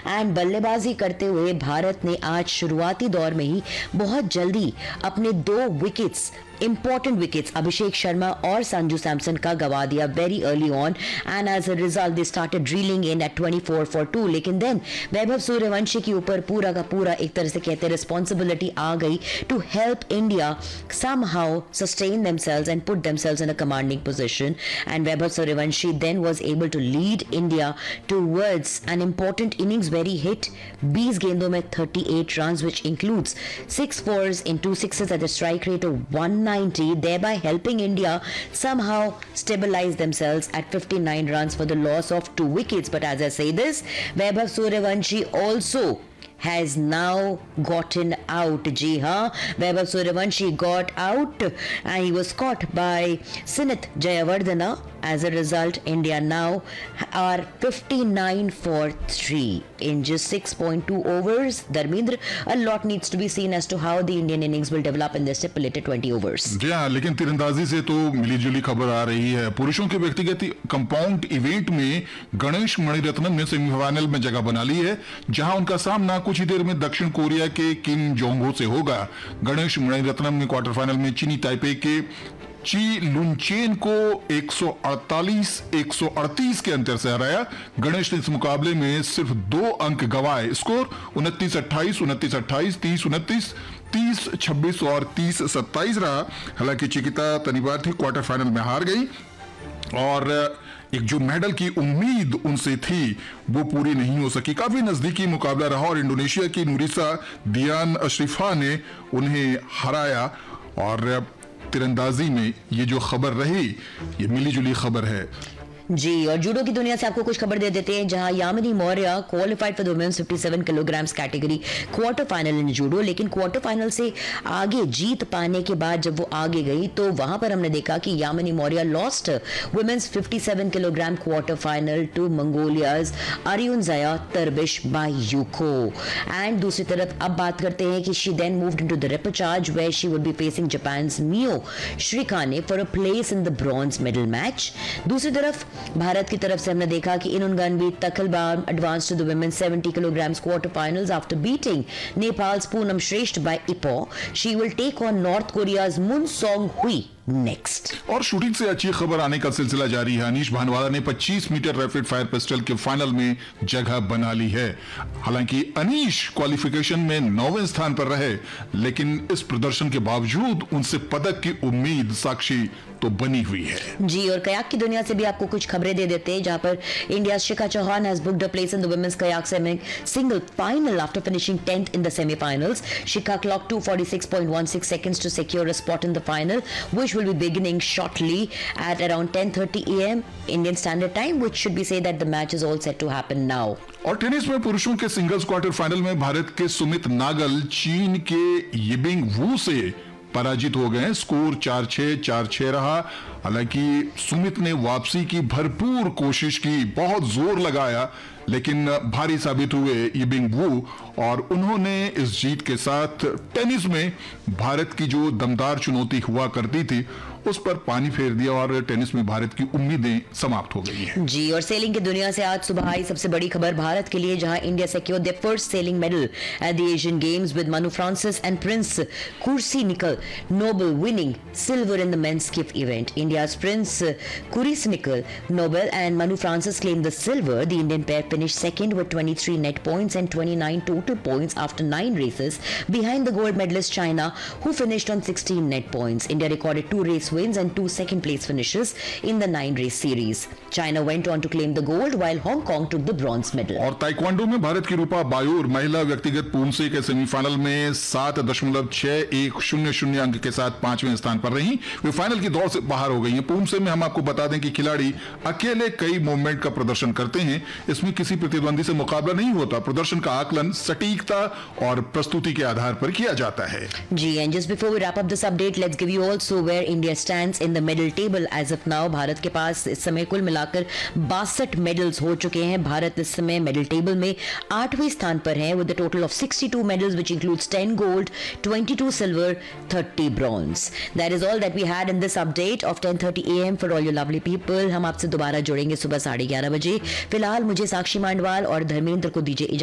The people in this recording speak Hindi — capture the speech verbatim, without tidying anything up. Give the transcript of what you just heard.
एंड बल्लेबाजी करते हुए भारत ने आज शुरुआती दौर में ही बहुत जल्दी अपने दो wickets important wickets Abhishek Sharma और संजू सैमसन का गवा दिया very early on and as a result they started railing in eight twenty four for to. लेकिन देन वैभव सूर्यवंशी के ऊपर पूरा का पूरा एक तरह से कहते हैं रिस्पॉन्सिबिलिटी आ गई to help India somehow sustain themselves and put themselves in a commanding position. And Vaibhav Suryavanshi then was able to lead India towards an important innings very hit बीस गेंदों में thirty eight run which includes six force in two sixes eight a strike rate of one ninety, thereby helping India somehow stabilize themselves at fifty-nine runs for the loss of two wickets. But as I say this, Vaibhav Suryavanshi also has now gotten out. Ji haan, Vaibhav Suryavanshi got out and he was caught by Sinith Jayawardena. As a result, India now are fifty-nine for three in just six point two overs. Dharmendra, a lot needs to be seen as to how the Indian innings will develop in the stipulated twenty overs. जी हाँ, लेकिन तीरंदाजी से तो मिलीजुली खबर आ रही है. पुरुषों के व्यक्तिगत कंपाउंड इवेंट में गणेश मणिरत्नम ने सेमीफाइनल में जगह बना ली है, जहां उनका सामना कुछ ही देर में दक्षिण कोरिया के किम जोंग हो से होगा. गणेश मणिरत्नम ने क्वार्टर फाइनल में चीनी ताइपे के ची लुनचेन को एक सौ अड़तालीस एक सौ अड़तीस के अंतर से हराया. गणेश ने इस मुकाबले में सिर्फ दो अंक गंवाए. स्कोर उनतीस अट्ठाईस उनतीस अट्ठाईस तीस उनतीस तीस छब्बीस और तीस सत्ताईस रहा. हालांकि चिकिता तनिवार थी क्वार्टर फाइनल में हार गई और एक जो मेडल की उम्मीद उनसे थी वो पूरी नहीं हो सकी. काफी नजदीकी मुकाबला रहा और इंडोनेशिया की नूरिसा दियान अशरिफा ने उन्हें हराया. और तीरंदाजी में ये जो खबर रही ये मिलीजुली खबर है. जी, और जूडो की दुनिया से आपको कुछ खबर दे देते हैं, जहां Yamini Maurya qualified for the women's सत्तावन kilograms category quarter final in judo. लेकिन क्वार्टर फाइनल से आगे जीत पाने के बाद जब वो आगे गई तो वहां पर हमने देखा कि यामिनी मौर्य लॉस्ट वुमेन्स सत्तावन kilogram quarter final to मंगोलियाज अरियुनजाया तरबिश bye UCO. And दूसरी तरफ अब बात करते हैं कि she then moved into the repechage where she would be facing Japan's मियो श्रीकाने for a place in the bronze medal match. दूसरी तरफ भारत की तरफ से हमने देखा कि इनुनगनवी तकलबाम advance to the women's seventy kilograms quarter finals after beating Nepals Poonam श्रेष्ठ bye Ipoh. She will take on north Korea's मुन सोंग हुई नेक्स्ट. और शूटिंग से अच्छी खबर आने का सिलसिला जारी है. अनीश भानवाला ने पच्चीस मीटर रैपिड फायर पिस्टल के फाइनल में जगह बना ली है. हालांकि अनीश क्वालिफिकेशन में नौवें स्थान पर रहे, लेकिन इस प्रदर्शन के बावजूद उनसे पदक की उम्मीद साक्षी तो बनी हुई है. जी, और कयाक की दुनिया से भी आपको कुछ खबरें दे देते हैं, जहां पर India Shikha Chauhan has booked a place in the women's kayak single final after finishing tenth in the semifinals. Shikha clock to forty six point one six seconds to secure a spot in the final, which will be beginning shortly at around ten thirty a m Indian Standard Time, which should be say that the match is all set to happen now. और टेनिस में पुरुषों के सिंगल्स क्वार्टर फाइनल में भारत के सुमित नागल चीन के यिबिंग वू से पराजित हो गए. स्कोर चार छह चार छह रहा. हालांकि सुमित ने वापसी की भरपूर कोशिश की, बहुत जोर लगाया, लेकिन भारी साबित हुए यिबिंग वू और उन्होंने इस जीत के साथ टेनिस में भारत की जो दमदार चुनौती हुआ करती थी उस पर पानी फेर दिया और टेनिस में भारत की उम्मीदें समाप्त हो गई हैं. जी, और सेलिंग की दुनिया से आज सुबह आई सबसे बड़ी खबर भारत के लिए, जहां India secured there first selling medal at the Asian games with Manu Francis and Prince कुर्सी निकल Nobel winning silver in the mains skiff event. India's Prince Kursi Nobel and Manu Francis claimed the silver. The Indian pair finished second with twenty-three net points and twenty-nine total points after nine races, behind the gold medalist China, who finished on sixteen net points. India recorded two race wins and two second place finishes in the nine race series. China went on to claim the gold while Hong Kong took the bronze medal. और ताइक्वांडो में भारत की रूपा बायोर महिला व्यक्तिगत पूंसे के सेमीफाइनल में सात दशमलव छह एक शून्य शून्य अंक के साथ पांचवें स्थान पर रही. वे फाइनल की दौड़ से बाहर हो गई हैं. पूंसे में हम आपको बता दें कि खिलाड़ी अकेले कई मूवमेंट का प्रदर्शन करते हैं. इसमें किसी प्रतिद्वंदी से मुकाबला नहीं होता. प्रदर्शन का आकलन सटीकता और प्रस्तुति के आधार पर किया जाता है. जी, and just before we wrap up this update, let's give you also where India stands in the medal table as of now. Bharat के पास इस समय कुल मिलाकर बासठ मेडल्स हो चुके हैं. भारत इस समय मेडल टेबल में आठवें स्थान पर है with a total of sixty-two medals, which includes ten gold, twenty-two silver, thirty bronze. That is all that we had in this update of ten thirty a m for all you lovely people. हम आपसे दोबारा जुड़ेंगे सुबह साढ़े ग्यारह बजे. फिलहाल मुझे साक्षी मांडवाल और धर्मेंद्र को दीजिए